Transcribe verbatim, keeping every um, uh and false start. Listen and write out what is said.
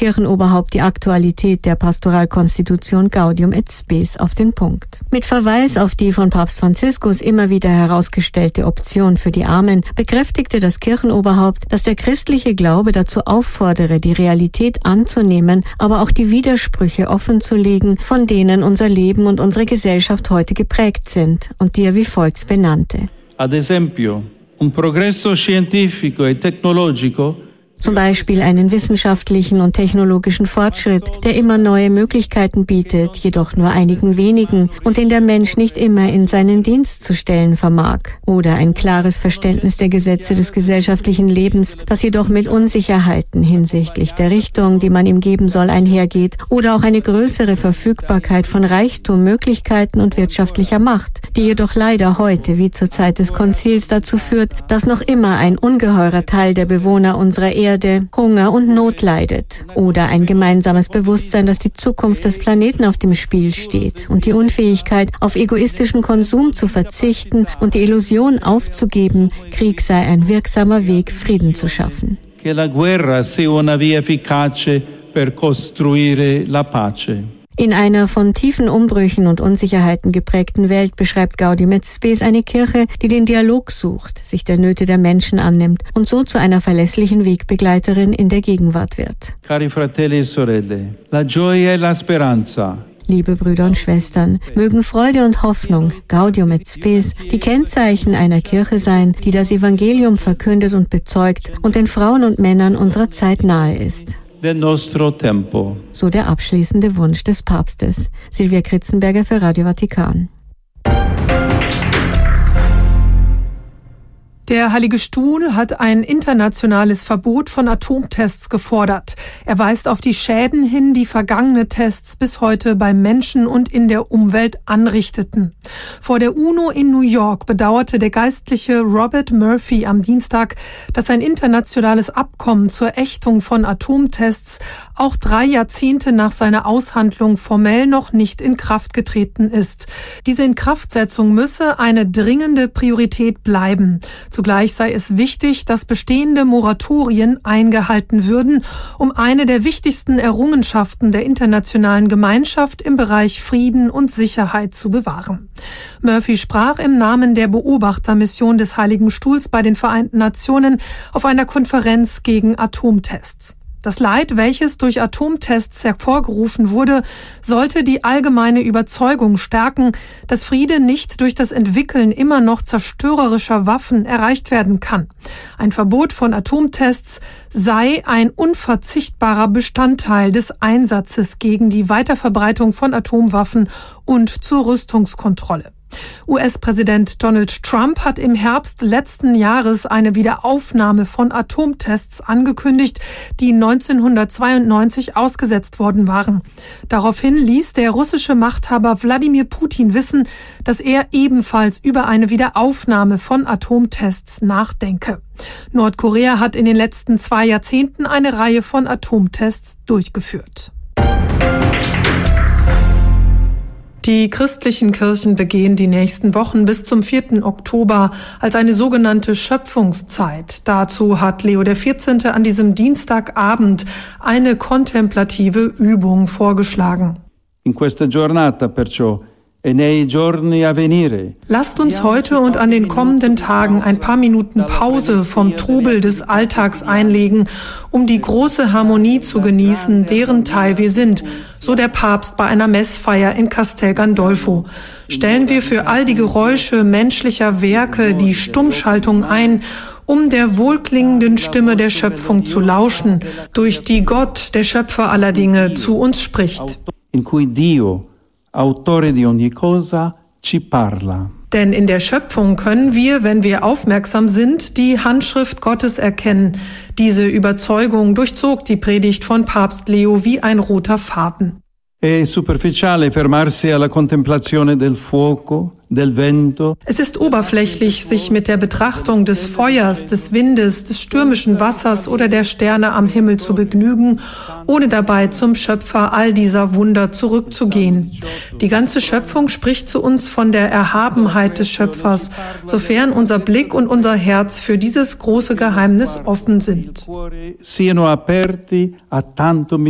Kirchenoberhaupt die Aktualität der Pastoralkonstitution Gaudium et Spes auf den Punkt. Mit Verweis auf die von Papst Franziskus immer wieder herausgestellte Option für die Armen bekräftigte das Kirchenoberhaupt, dass der christliche Glaube dazu auffordere, die Realität anzunehmen, aber auch die Widersprüche offenzulegen, von denen unser Leben und unsere Gesellschaft heute geprägt sind und die er wie folgt benannte. Ad esempio, un progresso scientifico e tecnologico. Zum Beispiel einen wissenschaftlichen und technologischen Fortschritt, der immer neue Möglichkeiten bietet, jedoch nur einigen wenigen und den der Mensch nicht immer in seinen Dienst zu stellen vermag. Oder ein klares Verständnis der Gesetze des gesellschaftlichen Lebens, das jedoch mit Unsicherheiten hinsichtlich der Richtung, die man ihm geben soll, einhergeht. Oder auch eine größere Verfügbarkeit von Reichtum, Möglichkeiten und wirtschaftlicher Macht, die jedoch leider heute, wie zur Zeit des Konzils, dazu führt, dass noch immer ein ungeheurer Teil der Bewohner unserer Erde Hunger und Not leidet. Oder ein gemeinsames Bewusstsein, dass die Zukunft des Planeten auf dem Spiel steht und die Unfähigkeit, auf egoistischen Konsum zu verzichten und die Illusion aufzugeben, Krieg sei ein wirksamer Weg, Frieden zu schaffen. Che la guerra sia una via efficace per costruire la pace. In einer von tiefen Umbrüchen und Unsicherheiten geprägten Welt beschreibt Gaudium et Spes eine Kirche, die den Dialog sucht, sich der Nöte der Menschen annimmt und so zu einer verlässlichen Wegbegleiterin in der Gegenwart wird. Cari fratelli e sorelle, la gioia e la speranza. Liebe Brüder und Schwestern, mögen Freude und Hoffnung, Gaudium et Spes, die Kennzeichen einer Kirche sein, die das Evangelium verkündet und bezeugt und den Frauen und Männern unserer Zeit nahe ist. Del nostro tempo. So der abschließende Wunsch des Papstes. Silvia Kritzenberger für Radio Vatikan. Der Heilige Stuhl hat ein internationales Verbot von Atomtests gefordert. Er weist auf die Schäden hin, die vergangene Tests bis heute beim Menschen und in der Umwelt anrichteten. Vor der UNO in New York bedauerte der Geistliche Robert Murphy am Dienstag, dass ein internationales Abkommen zur Ächtung von Atomtests auch drei Jahrzehnte nach seiner Aushandlung formell noch nicht in Kraft getreten ist. Diese Inkraftsetzung müsse eine dringende Priorität bleiben. Zugleich sei es wichtig, dass bestehende Moratorien eingehalten würden, um eine der wichtigsten Errungenschaften der internationalen Gemeinschaft im Bereich Frieden und Sicherheit zu bewahren. Murphy sprach im Namen der Beobachtermission des Heiligen Stuhls bei den Vereinten Nationen auf einer Konferenz gegen Atomtests. Das Leid, welches durch Atomtests hervorgerufen wurde, sollte die allgemeine Überzeugung stärken, dass Friede nicht durch das Entwickeln immer noch zerstörerischer Waffen erreicht werden kann. Ein Verbot von Atomtests sei ein unverzichtbarer Bestandteil des Einsatzes gegen die Weiterverbreitung von Atomwaffen und zur Rüstungskontrolle. U S-Präsident Donald Trump hat im Herbst letzten Jahres eine Wiederaufnahme von Atomtests angekündigt, die neunzehnhundertzweiundneunzig ausgesetzt worden waren. Daraufhin ließ der russische Machthaber Wladimir Putin wissen, dass er ebenfalls über eine Wiederaufnahme von Atomtests nachdenke. Nordkorea hat in den letzten zwei Jahrzehnten eine Reihe von Atomtests durchgeführt. Die christlichen Kirchen begehen die nächsten Wochen bis zum vierten Oktober als eine sogenannte Schöpfungszeit. Dazu hat Leo der vierzehnte an diesem Dienstagabend eine kontemplative Übung vorgeschlagen. In questa giornata perciò e nei giorni a venire. Lasst uns heute und an den kommenden Tagen ein paar Minuten Pause vom Trubel des Alltags einlegen, um die große Harmonie zu genießen, deren Teil wir sind, so der Papst bei einer Messfeier in Castel Gandolfo. Stellen wir für all die Geräusche menschlicher Werke die Stummschaltung ein, um der wohlklingenden Stimme der Schöpfung zu lauschen, durch die Gott, der Schöpfer aller Dinge, zu uns spricht. In cui Dio, Autore di ogni cosa, ci parla. Denn in der Schöpfung können wir, wenn wir aufmerksam sind, die Handschrift Gottes erkennen. Diese Überzeugung durchzog die Predigt von Papst Leo wie ein roter Faden. È superficiale fermarsi alla contemplazione del fuoco, del vento. Es ist oberflächlich, sich mit der Betrachtung des Feuers, des Windes, des stürmischen Wassers oder der Sterne am Himmel zu begnügen, ohne dabei zum Schöpfer all dieser Wunder zurückzugehen. Die ganze Schöpfung spricht zu uns von der Erhabenheit des Schöpfers, sofern unser Blick und unser Herz für dieses große Geheimnis offen sind. Siano aperti a tanto